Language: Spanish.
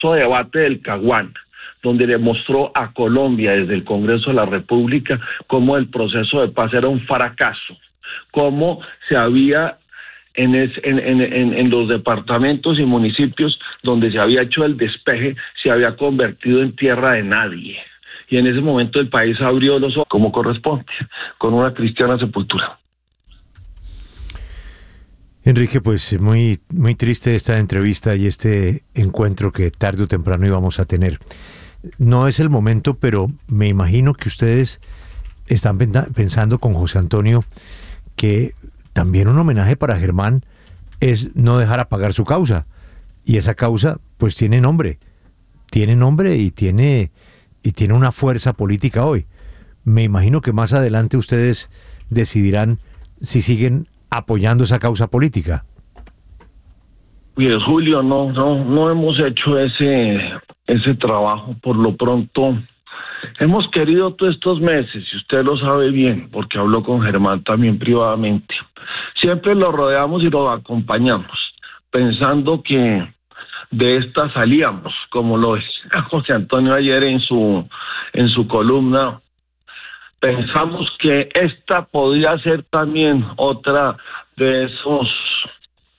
debate del Caguán, donde le mostró a Colombia desde el Congreso de la República cómo el proceso de paz era un fracaso, cómo se había en los departamentos y municipios donde se había hecho el despeje, se había convertido en tierra de nadie. Y en ese momento el país abrió los ojos como corresponde, con una cristiana sepultura. Enrique, pues muy, muy triste esta entrevista y este encuentro que tarde o temprano íbamos a tener. No es el momento, pero me imagino que ustedes están pensando con José Antonio que también un homenaje para Germán es no dejar apagar su causa. Y esa causa pues tiene nombre y tiene una fuerza política hoy. Me imagino que más adelante ustedes decidirán si siguen apoyando esa causa política. Pues Julio, no hemos hecho ese trabajo. Por lo pronto hemos querido todos estos meses, y usted lo sabe bien, porque habló con Germán también privadamente. Siempre lo rodeamos y lo acompañamos, pensando que de esta salíamos, como lo decía José Antonio ayer en su columna. Pensamos que esta podría ser también otra de esos